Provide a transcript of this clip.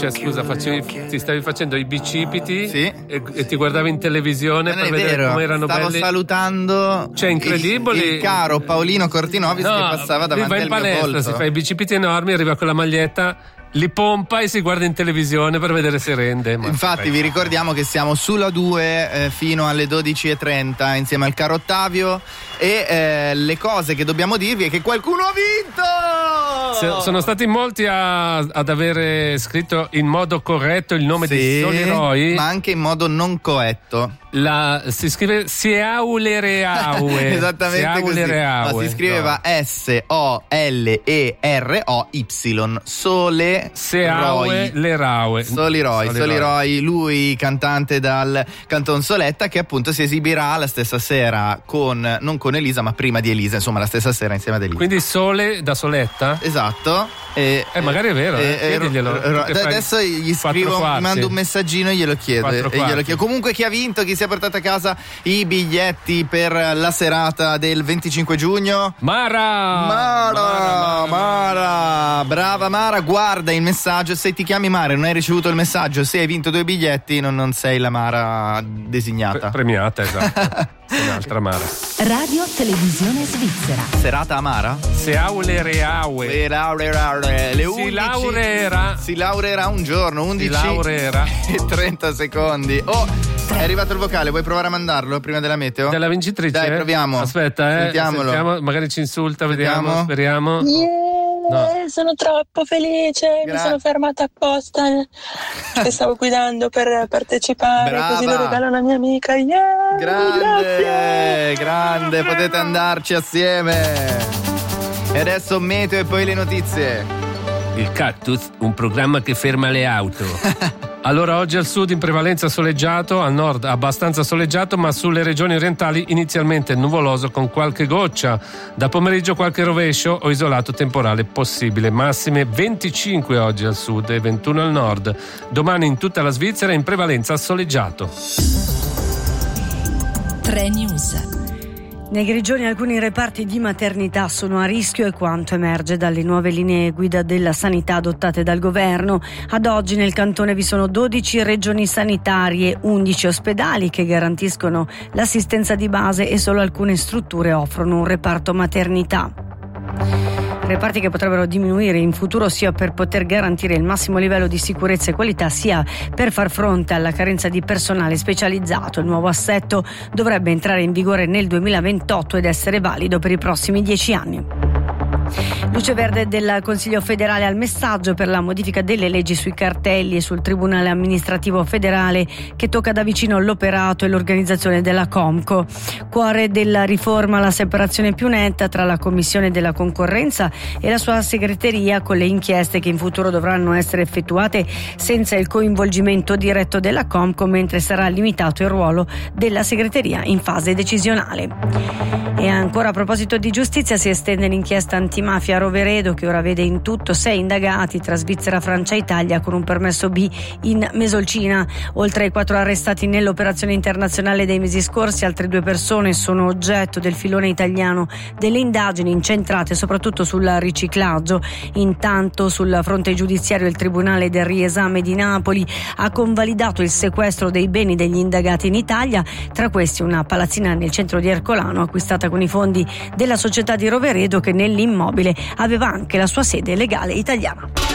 Cioè, scusa, ti stavi facendo i bicipiti, sì, e ti guardavi in televisione per vedere come erano stavo belli. Salutando, cioè, incredibili. il caro Paolino Cortinovis, che passava davanti va in al mio palestra, volto. si fa i bicipiti enormi, arriva con la maglietta, li pompa e si guarda in televisione per vedere se rende. Infatti vi ricordiamo che siamo sulla 2 fino alle 12:30 insieme al caro Ottavio, e le cose che dobbiamo dirvi è che qualcuno ha vinto! Sono stati molti ad avere scritto in modo corretto il nome di Soliroy, ma anche in modo non coetto. Si scrive Siaulereaue. Esattamente così. Ma si scriveva Soleroy. Soliroy, lui cantante dal Canton Soletta, che appunto si esibirà la stessa sera non con Elisa, ma prima di Elisa, insomma la stessa sera insieme ad Elisa. Quindi Sole da Soletta? Esatto. Magari è vero, adesso gli scrivo, mi mando un messaggino e glielo chiedo. Comunque, chi ha vinto, chi si è portato a casa i biglietti per la serata del 25 giugno? Mara, brava Mara, guarda il messaggio. Se ti chiami Mara e non hai ricevuto il messaggio, se hai vinto 2 biglietti, non sei la Mara designata, premiata, esatto. Un'altra Mara. Radio Televisione Svizzera. Serata Amara? Siaulereaue. Le 11. Si laureerà un giorno, 11 e 30 secondi. È arrivato il vocale, vuoi provare a mandarlo prima della meteo? Della vincitrice? Dai, proviamo. Aspetta, sentiamo, magari ci insulta, vediamo, speriamo. Sono troppo felice, mi sono fermata apposta, che stavo guidando per partecipare. Brava. Così lo regalo a una mia amica. Grande, potete andarci assieme. E adesso meteo e poi le notizie. Il Cactus, un programma che ferma le auto. Allora, oggi al sud in prevalenza soleggiato, al nord abbastanza soleggiato, ma sulle regioni orientali inizialmente nuvoloso con qualche goccia. Da pomeriggio qualche rovescio o isolato temporale possibile. Massime 25 oggi al sud e 21 al nord. Domani in tutta la Svizzera in prevalenza soleggiato. 3 News. Nei Grigioni alcuni reparti di maternità sono a rischio, e quanto emerge dalle nuove linee guida della sanità adottate dal governo. Ad oggi nel cantone vi sono 12 regioni sanitarie, 11 ospedali che garantiscono l'assistenza di base e solo alcune strutture offrono un reparto maternità. Reparti che potrebbero diminuire in futuro sia per poter garantire il massimo livello di sicurezza e qualità, sia per far fronte alla carenza di personale specializzato. Il nuovo assetto dovrebbe entrare in vigore nel 2028 ed essere valido per i prossimi 10 anni. Luce verde del Consiglio federale al messaggio per la modifica delle leggi sui cartelli e sul Tribunale amministrativo federale, che tocca da vicino l'operato e l'organizzazione della Comco. Cuore della riforma la separazione più netta tra la Commissione della Concorrenza e la sua segreteria, con le inchieste che in futuro dovranno essere effettuate senza il coinvolgimento diretto della Comco, mentre sarà limitato il ruolo della segreteria in fase decisionale. E ancora a proposito di giustizia, si estende l'inchiesta antimafia a Roveredo, che ora vede in tutto 6 indagati tra Svizzera, Francia e Italia con un permesso B in Mesolcina. Oltre ai 4 arrestati nell'operazione internazionale dei mesi scorsi, altre 2 persone sono oggetto del filone italiano delle indagini incentrate soprattutto sul riciclaggio. Intanto sul fronte giudiziario il Tribunale del Riesame di Napoli ha convalidato il sequestro dei beni degli indagati in Italia, tra questi una palazzina nel centro di Ercolano acquistata con i fondi della società di Roveredo, che nell'immobile aveva anche la sua sede legale italiana.